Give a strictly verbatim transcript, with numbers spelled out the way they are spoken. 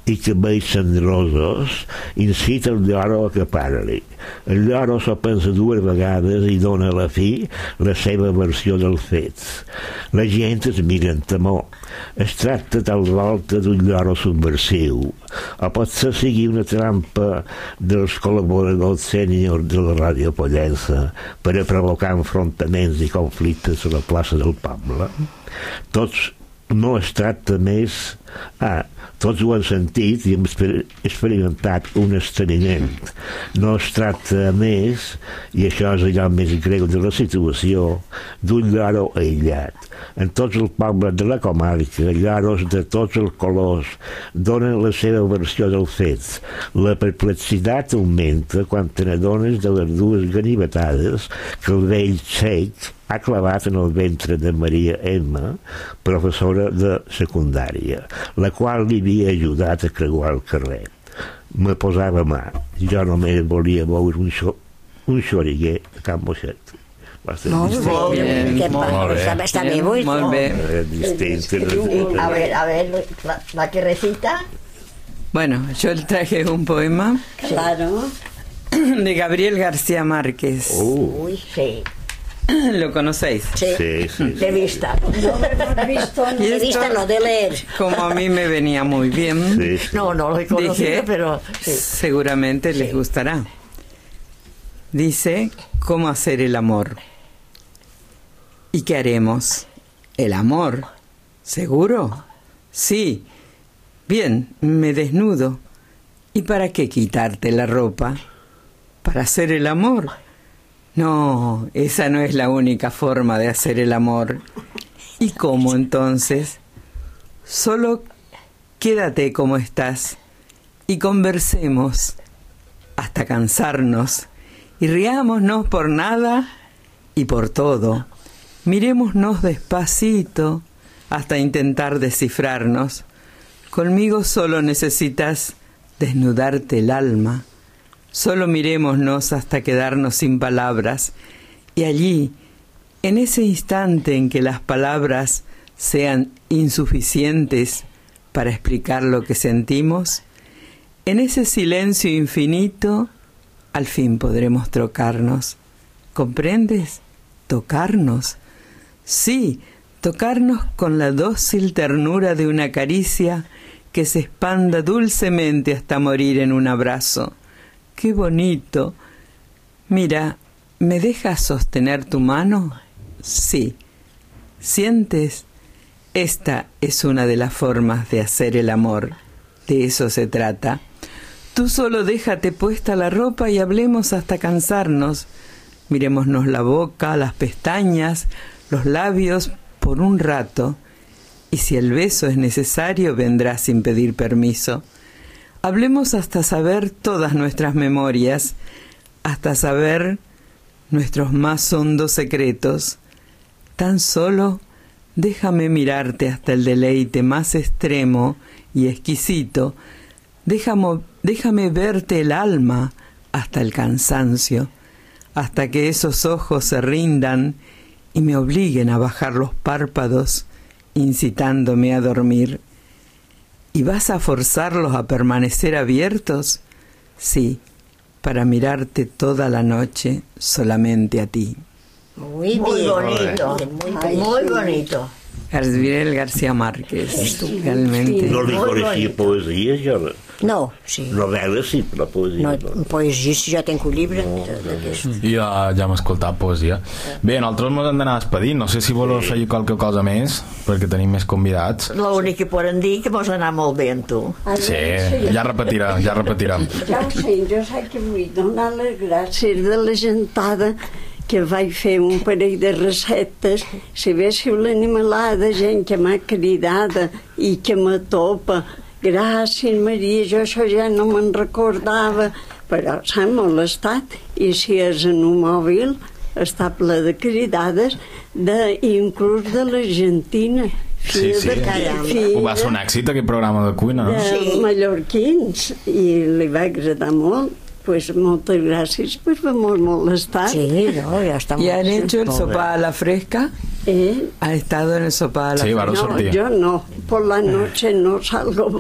i cabells cendrosos incita el lloro a que parli. El lloro s'ho pensa dues vegades i dona a la fi la seva versió dels fets. La gent es mira amb temor. Es tracta tal volta d'un lloro subversiu, o potser sigui una trampa dels col·laboradors sèniors de la Ràdio Pollença per a provocar enfrontaments i conflictes a la plaça del poble. Tots no es tracta més... Ah, tots ho han sentit i hem experimentat un esteniment. No es tracta més, i això és allò més greu de la situació, d'un lloro aïllat. En tots els pobles de la comarca, lloros de tots els colors donen la seva versió dels fets. La perplexitat augmenta quan te n'adones de les dues ganivetades que el vell cec ha clavat en el ventre de Maria M, professora de secundària, la qual li havia ajudat a creuar el carrer. Me posava mà. Jo només volia veure un, xo un xoriguer a Can Moixet. Molt bé, està bé, molt bé. A ver, a ver, la, la que recita. Bueno, yo traje un poema. Claro. De Gabriel García Márquez. Uh. Uy, sí. ¿Lo conocéis? Sí, sí, sí. De vista. No, de vista, no, de vista no, de leer. Como a mí me venía muy bien, sí, sí. No, no lo he conocido, dije, pero sí. Seguramente sí. Les gustará. Dice, ¿cómo hacer el amor? ¿Y qué haremos? ¿El amor? ¿Seguro? Sí. Bien, me desnudo. ¿Y para qué quitarte la ropa? ¿Para hacer el amor? No, esa no es la única forma de hacer el amor. ¿Y cómo entonces? Solo quédate como estás y conversemos hasta cansarnos y riámonos por nada y por todo. Mirémonos despacito hasta intentar descifrarnos. Conmigo solo necesitas desnudarte el alma. Solo mirémonos hasta quedarnos sin palabras, y allí, en ese instante en que las palabras sean insuficientes para explicar lo que sentimos, en ese silencio infinito, al fin podremos tocarnos. ¿Comprendes? Tocarnos. Sí, tocarnos con la dócil ternura de una caricia que se expanda dulcemente hasta morir en un abrazo. ¡Qué bonito! Mira, ¿me dejas sostener tu mano? Sí. ¿Sientes? Esta es una de las formas de hacer el amor. De eso se trata. Tú solo déjate puesta la ropa y hablemos hasta cansarnos. Mirémonos la boca, las pestañas, los labios por un rato. Y si el beso es necesario, vendrá sin pedir permiso. Hablemos hasta saber todas nuestras memorias, hasta saber nuestros más hondos secretos. Tan solo déjame mirarte hasta el deleite más extremo y exquisito. Déjame, déjame verte el alma hasta el cansancio, hasta que esos ojos se rindan y me obliguen a bajar los párpados, incitándome a dormir. ¿Y vas a forzarlos a permanecer abiertos? Sí, para mirarte toda la noche solamente a ti. Muy, muy bonito, muy, muy bonito. Gabriel García Márquez, realmente. No li coneixia poesia, jo. No, sí. Novel·la sí, però poesia no. No, poesia sí, jo tenc un llibre. No, no. Jo ja hem escoltat poesia. Bé, nosaltres ens hem d'anar despedint. No sé si voleu fer qualque cosa més, perquè tenim més convidats. L'únic que poden dir que mos anar molt bé amb tu. Sí, ja repetirem, ja repetirem. Ja ho sé, jo sé que vull donar les gràcies de la gentada que vaig fer un parell de receptes. Si véssiu l'animalada, gent que m'ha cridada i que m'atopa, gràcies Maria, jo això ja no me'n recordava, però s'ha molestat, i si és en un mòbil està ple de cridades, de, inclús de l'Argentina. Sí, sí. Ho va ser un èxit aquest programa de cuina, no? De sí. Mallorquins, i li va agradar molt. Pues muchas gracias por haberme molestado. Sí, no, ya estamos. ¿Y han hecho el sopa a la fresca? ¿Eh? ¿Ha estado en el sopa a la sí, fresca? No, yo no. Por la noche no salgo